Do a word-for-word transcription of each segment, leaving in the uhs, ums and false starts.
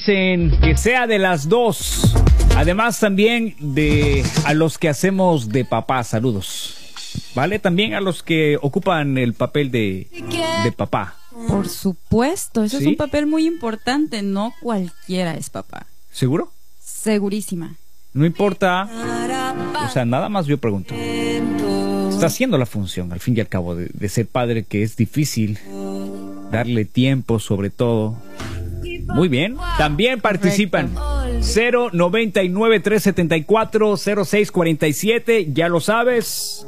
dicen que sea de las dos. Además también de a los que hacemos de papá, saludos. ¿Vale? También a los que ocupan el papel de, de papá. Por supuesto, eso ¿Sí? es un papel muy importante. No cualquiera es papá. ¿Seguro? Segurísima. No importa. O sea, nada más yo pregunto. Está haciendo la función, al fin y al cabo, de, de ser padre, que es difícil. Darle tiempo, sobre todo. Muy bien. También participan. cero noventa y nueve, tres setenta y cuatro, cero seis cuarenta y siete. Ya lo sabes.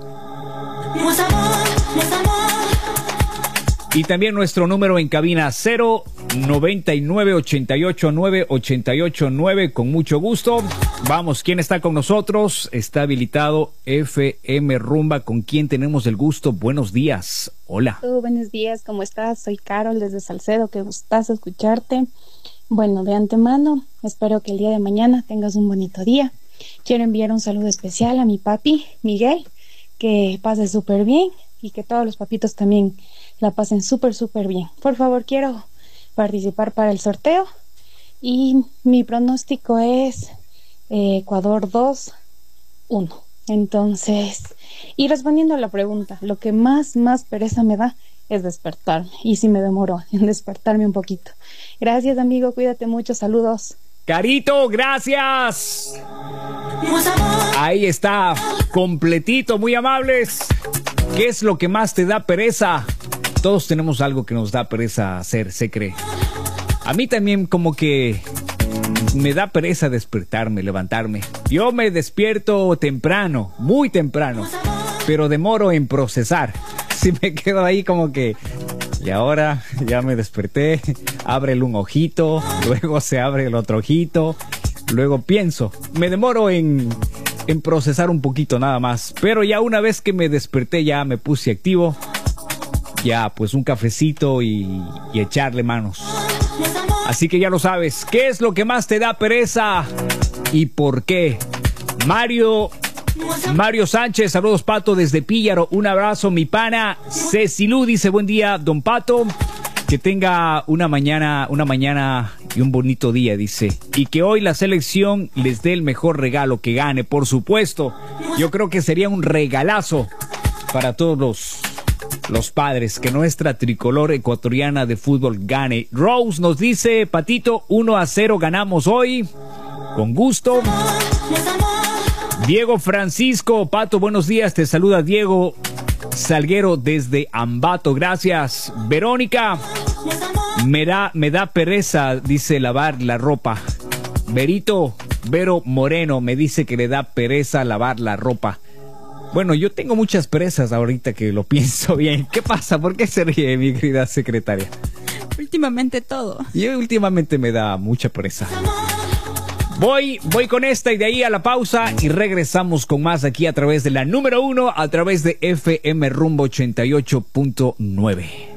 Y también nuestro número en cabina cero noventa y nueve, ochenta y ocho nueve, ochenta y ocho nueve. Con mucho gusto. Vamos, ¿quién está con nosotros? Está habilitado F M Rumba. ¿Con quién tenemos el gusto? Buenos días. Hola. Uh, buenos días, ¿cómo estás? Soy Carol desde Salcedo. Qué gustazo escucharte. Bueno, de antemano, espero que el día de mañana tengas un bonito día. Quiero enviar un saludo especial a mi papi, Miguel, que pase súper bien y que todos los papitos también la pasen súper, súper bien. Por favor, quiero participar para el sorteo y mi pronóstico es eh, Ecuador dos uno. Entonces, y respondiendo a la pregunta, lo que más, más pereza me da es despertarme, y si me demoro en despertarme un poquito. Gracias, amigo, cuídate mucho, saludos. Carito, gracias. Ahí está, completito, muy amables. ¿Qué es lo que más te da pereza? Todos tenemos algo que nos da pereza hacer, se cree. A mí también como que me da pereza despertarme, levantarme. Yo me despierto temprano, muy temprano, pero demoro en procesar. Si me quedo ahí como que, y ahora ya me desperté, ábrele un ojito, luego se abre el otro ojito, luego pienso, me demoro en, en procesar un poquito nada más, pero ya una vez que me desperté ya me puse activo, ya pues un cafecito y, y echarle manos. Así que ya lo sabes, ¿qué es lo que más te da pereza y por qué? Mario... Mario Sánchez, saludos Pato desde Píllaro, un abrazo mi pana. Cecilú dice buen día don Pato, que tenga una mañana, una mañana y un bonito día, dice, y que hoy la selección les dé el mejor regalo, que gane, por supuesto. Yo creo que sería un regalazo para todos los, los padres, que nuestra tricolor ecuatoriana de fútbol gane. Rose nos dice, Patito, uno a cero ganamos hoy, con gusto. Diego Francisco, Pato, buenos días, te saluda Diego Salguero desde Ambato, gracias. Verónica, me da, me da pereza, dice, lavar la ropa. Berito, Vero Moreno, me dice que le da pereza lavar la ropa. Bueno, yo tengo muchas perezas ahorita que lo pienso bien. ¿Qué pasa? ¿Por qué se ríe, mi querida secretaria? Últimamente todo. Yo últimamente me da mucha pereza. Voy, voy con esta y de ahí a la pausa y regresamos con más aquí a través de la número uno, a través de F M Rumbo ochenta y ocho punto nueve.